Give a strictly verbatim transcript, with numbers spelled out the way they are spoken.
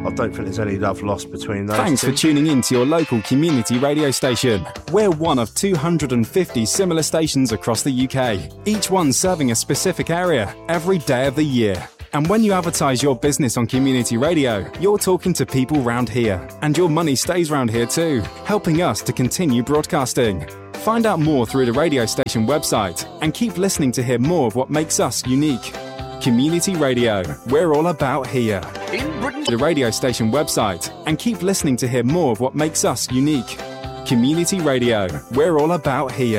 I don't think there's any love lost between those Thanks two. for tuning in to your local community radio station. We're one of two hundred fifty similar stations across the U K, each one serving a specific area every day of the year. And when you advertise your business on community radio, you're talking to people round here. And your money stays round here too, helping us to continue broadcasting. Find out more through the radio station website and keep listening to hear more of what makes us unique. Community Radio, we're all about here. The radio station website and keep listening to hear more of what makes us unique. Community Radio, we're all about here.